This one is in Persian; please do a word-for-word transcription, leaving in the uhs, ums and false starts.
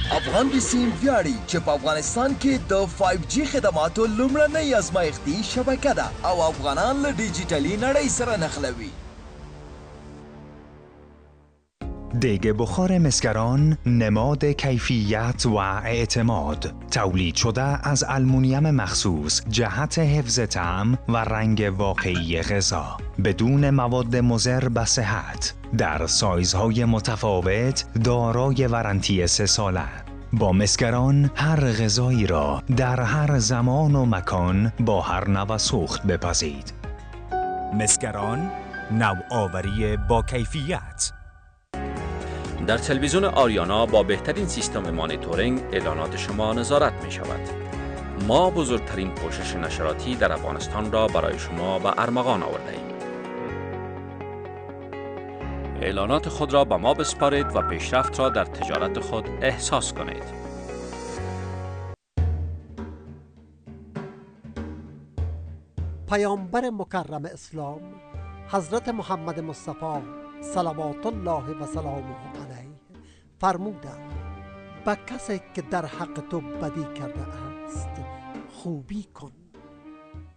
افغان بسیم ویاړي چې په افغانستان کې د فایو جی خدماتو لومړنۍ ازمایښتي شبکه ده او افغانان له ډیجیټلي نړۍ سره نښلوي. دیگ بخار مسگران نماد کیفیت و اعتماد، تولید شده از آلومینیوم مخصوص جهت حفظ طعم و رنگ واقعی غذا بدون مواد مضر به صحت، در سایزهای متفاوت، دارای ورانتی سه ساله. با مسگران هر غذایی را در هر زمان و مکان با هر نوع سوخت بپزید. مسگران، نوآوری با کیفیت. در تلویزیون آریانا با بهترین سیستم مانیتورینگ اعلانات شما نظارت می شود. ما بزرگترین پوشش نشراتی در افغانستان را برای شما به ارمغان آورده ایم. اعلانات خود را به ما بسپارید و پیشرفت را در تجارت خود احساس کنید. پیامبر مکرم اسلام حضرت محمد مصطفی صلوات الله و سلامه علیه فرمودند به کسی که در حق تو بدی کرده است خوبی کن.